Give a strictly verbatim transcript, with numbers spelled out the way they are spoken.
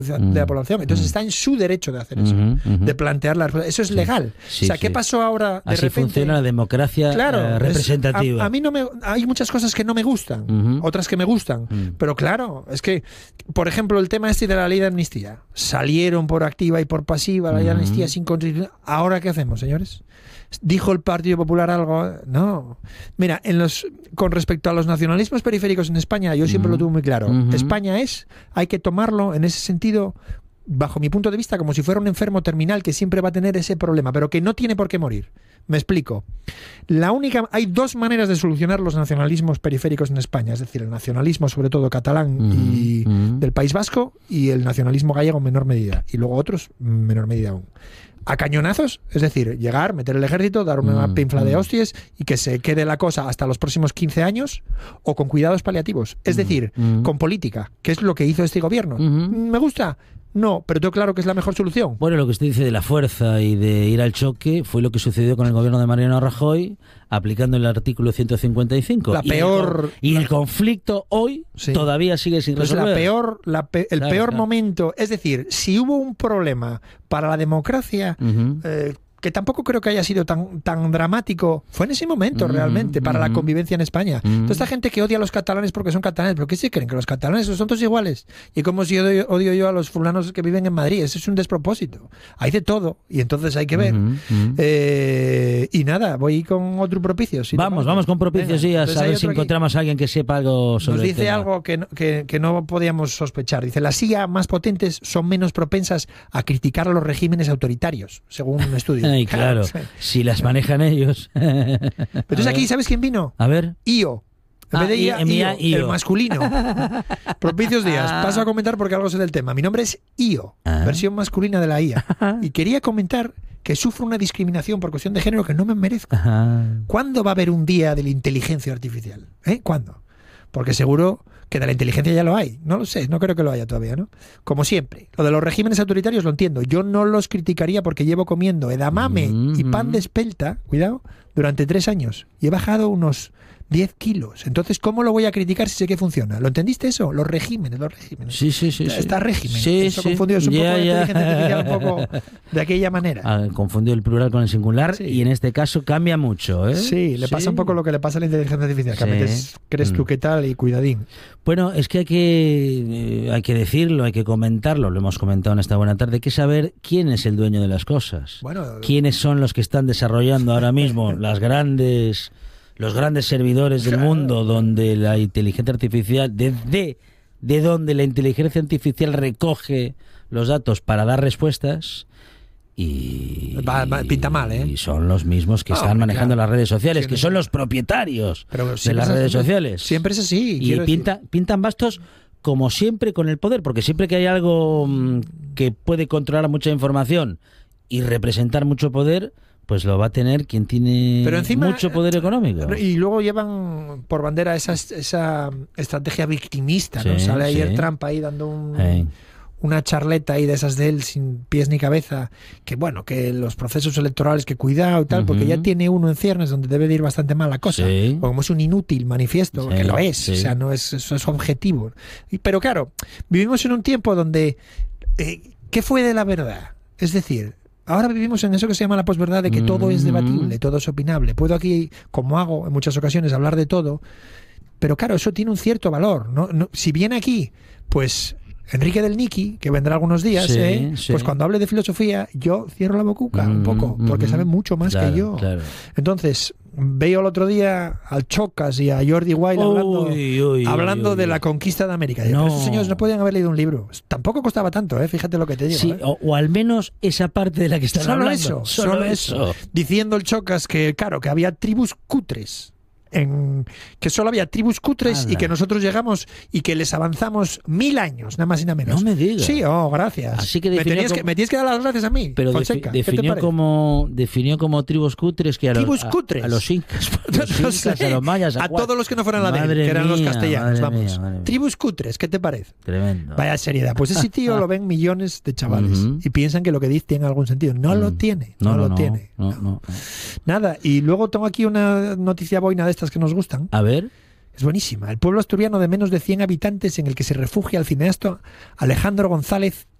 de la población. Entonces está en su derecho de hacer eso, uh-huh, uh-huh. de plantear las cosas. Eso es legal. Sí, o sea, ¿qué sí. pasó ahora de Así repente? funciona la democracia claro, eh, representativa. Es, a, a mí no me, hay muchas cosas que no me gustan, uh-huh. otras que me gustan, uh-huh. pero claro, es que, por ejemplo, el tema este de la ley de amnistía. Salieron por activa y por pasiva la ley de amnistía uh-huh. sin constitución. ¿Ahora qué hacemos, señores? ¿Dijo el Partido Popular algo? No. Mira, en los, con respecto a los nacionalismos periféricos en España, yo siempre uh-huh. lo tuve muy claro. Uh-huh. España es, hay que tomarlo en ese sentido, bajo mi punto de vista, como si fuera un enfermo terminal que siempre va a tener ese problema, pero que no tiene por qué morir. Me explico. La única, hay dos maneras de solucionar los nacionalismos periféricos en España, es decir, el nacionalismo sobre todo catalán uh-huh. y uh-huh. del País Vasco y el nacionalismo gallego en menor medida, y luego otros en menor medida aún. A cañonazos, es decir, llegar, meter el ejército, dar una mm, pinfla mm. de hostias y que se quede la cosa hasta los próximos quince años, o con cuidados paliativos, es mm, decir, mm. con política, que es lo que hizo este gobierno. Mm-hmm. ¿Me gusta? No, pero tengo claro que es la mejor solución. Bueno, lo que usted dice de la fuerza y de ir al choque fue lo que sucedió con el gobierno de Mariano Rajoy, aplicando el artículo ciento cincuenta y cinco. La y peor... El, y el conflicto hoy sí. todavía sigue sin resolver. Pues la peor, la pe el claro, peor claro. momento, es decir, si hubo un problema para la democracia... Uh-huh. eh, que tampoco creo que haya sido tan, tan dramático, fue en ese momento mm, realmente para mm, la convivencia en España. Mm. Toda esta gente que odia a los catalanes porque son catalanes, ¿pero qué se creen? ¿Que los catalanes son todos iguales? ¿Y como si odio, odio yo a los fulanos que viven en Madrid? Eso es un despropósito. Hay de todo, y entonces hay que ver. Mm, mm. Eh, y nada, voy con otro propicio. Si vamos, vamos con propicios, sí, a ver si encontramos a alguien que sepa algo sobre Nos dice el tema. algo que no, que, que no podíamos sospechar. Dice, las I A más potentes son menos propensas a criticar a los regímenes autoritarios, según un estudio. Ay, claro. Si las manejan ellos. Pero entonces aquí, ¿sabes quién vino? A ver. I O. En ah, vez de I A, I O, I O. el masculino. Propicios días. Paso a comentar porque algo sé del tema. Mi nombre es I O, ah. versión masculina de la I A. Y quería comentar que sufro una discriminación por cuestión de género que no me merezco. Ajá. ¿Cuándo va a haber un día de la inteligencia artificial? ¿Eh? ¿Cuándo? Porque seguro que de la inteligencia ya lo hay. No lo sé, no creo que lo haya todavía, ¿no? Como siempre, lo de los regímenes autoritarios lo entiendo. Yo no los criticaría porque llevo comiendo edamame mm-hmm. y pan de espelta, cuidado, durante tres años. Y he bajado unos diez kilos. Entonces, ¿cómo lo voy a criticar si sé que funciona? ¿Lo entendiste eso? Los regímenes, los regímenes. Sí, sí, sí. Está sí. régimen. Sí, eso sí. confundido es un yeah, poco de yeah. inteligencia artificial, un poco de aquella manera. Ah, confundió el plural con el singular sí. y en este caso cambia mucho, ¿eh? Sí, le sí. pasa un poco lo que le pasa a la inteligencia artificial, que sí. a veces crees tú qué tal y cuidadín. Bueno, es que hay que, eh, hay que decirlo, hay que comentarlo, lo hemos comentado en esta buena tarde, hay que saber quién es el dueño de las cosas. Bueno, quiénes son los que están desarrollando ahora mismo las grandes... los grandes servidores del mundo donde la inteligencia artificial, desde de donde la inteligencia artificial recoge los datos para dar respuestas y, va, va, pinta mal, ¿eh? Y son los mismos que oh, están manejando claro. las redes sociales, que son los propietarios de las redes sociales. Siempre es así. Y pinta, pintan bastos como siempre con el poder, porque siempre que hay algo que puede controlar mucha información y representar mucho poder, pues lo va a tener quien tiene Pero encima, mucho poder económico. Y luego llevan por bandera esa, esa estrategia victimista, ¿no? Sí, Sale ayer sí. Trump ahí dando un, hey. una charleta ahí de esas de él sin pies ni cabeza, que bueno, que los procesos electorales, que cuidado y tal, uh-huh. porque ya tiene uno en ciernes donde debe de ir bastante mal la cosa. Sí. O como es un inútil manifiesto, sí, que lo es, sí. o sea, no es, eso es objetivo. Pero claro, vivimos en un tiempo donde, eh, ¿qué fue de la verdad? Es decir, ahora vivimos en eso que se llama la posverdad, de que mm-hmm. todo es debatible, todo es opinable. Puedo aquí, como hago en muchas ocasiones, hablar de todo, pero claro, eso tiene un cierto valor, ¿no? No, si viene aquí, pues Enrique del Niki, que vendrá algunos días, sí, ¿eh? sí. pues cuando hable de filosofía, yo cierro la bocuca mm-hmm. un poco, porque sabe mucho más claro, que yo. Claro. Entonces, veo el otro día al Chocas y a Jordi Wild hablando, uy, uy, hablando uy, uy, de la conquista de América. No. Pero esos señores no podían haber leído un libro. Tampoco costaba tanto, ¿eh? Fíjate lo que te digo. Sí, ¿eh? o, o al menos esa parte de la que están solo hablando. Eso, solo, solo eso. eso. Diciendo el Chocas que, claro, que había tribus cutres. En, que solo había tribus cutres Anda. y que nosotros llegamos y que les avanzamos mil años, nada más y nada menos. No me digas. Sí, oh, gracias. Así que me, tenías como... que, me tienes que dar las gracias a mí. Pero Fonseca, definió, como, definió como tribus cutres que a, tribus los, cutres. A, a los incas, a, los incas, sí. a los mayas, a, a todos los que no fueran la de él, que eran mía, los castellanos. Vamos. Mía, tribus cutres, ¿qué te parece? Tremendo. Vaya seriedad. Pues ese tío lo ven millones de chavales uh-huh. y piensan que lo que dice tiene algún sentido. No uh-huh. lo tiene. No, no lo no, tiene. No, no, no. Nada. Y luego tengo aquí una noticia boina de estas que nos gustan. A ver. Es buenísima. El pueblo asturiano de menos de cien habitantes en el que se refugia el cineasta Alejandro González